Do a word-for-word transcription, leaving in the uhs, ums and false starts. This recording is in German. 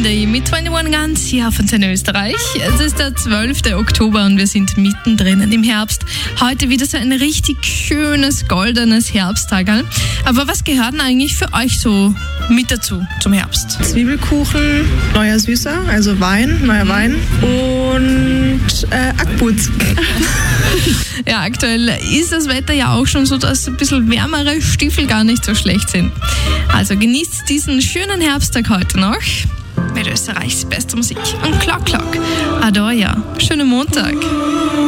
Day mit einundzwanzig Guns hier auf Antenne Österreich. Es ist der zwölfte Oktober und wir sind mittendrin im Herbst. Heute wieder so ein richtig schönes, goldenes Herbsttag. Aber was gehört denn eigentlich für euch so mit dazu zum Herbst? Zwiebelkuchen, neuer Süßer, also Wein, neuer Wein und äh, Ackputz. Ja, aktuell ist das Wetter ja auch schon so, dass ein bisschen wärmere Stiefel gar nicht so schlecht sind. Also genießt diesen schönen Herbsttag heute noch mit Österreichs bester Musik und Clock Clock. Adoya, schönen Montag.